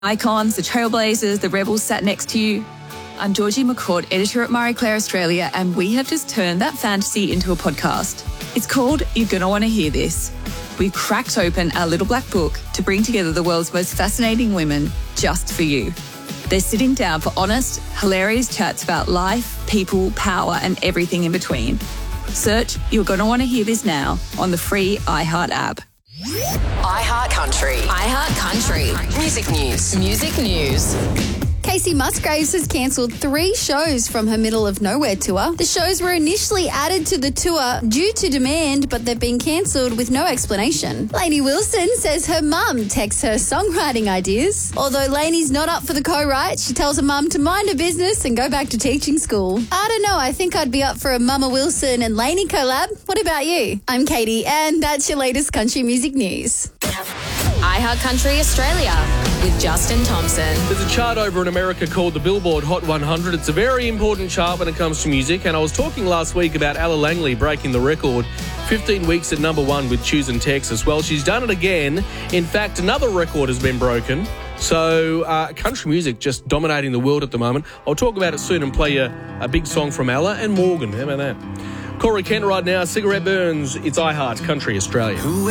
icons, the trailblazers, the rebels sat next to you. I'm Georgie McCord, editor at Marie Claire Australia, and we have just turned that fantasy into a podcast. It's called You're Gonna Want to Hear This. We've cracked open our little black book to bring together the world's most fascinating women just for you. They're sitting down for honest, hilarious chats about life, people, power, and everything in between. Search You're Gonna Want to Hear This now on the free iHeart app. iHeart Country. iHeart Country. Music news. Music news. Casey Musgraves has cancelled 3 shows from her Middle of Nowhere tour. The shows were initially added to the tour due to demand, but they've been cancelled with no explanation. Lainey Wilson says her mum texts her songwriting ideas. Although Lainey's not up for the co-write, she tells her mum to mind her business and go back to teaching school. I don't know, I think I'd be up for a Mama Wilson and Lainey collab. What about you? I'm Katie, and that's your latest country music news. iHeart Country Australia with Justin Thompson. There's a chart over in America called the Billboard Hot 100. It's a very important chart when it comes to music, and I was talking last week about Ella Langley breaking the record. 15 weeks at number 1 with Choosing Texas. Well, she's done it again. In fact, another record has been broken. So, country music just dominating the world at the moment. I'll talk about it soon and play a big song from Ella and Morgan. How about that? Corey Kent right now, Cigarette Burns. It's iHeart Country Australia.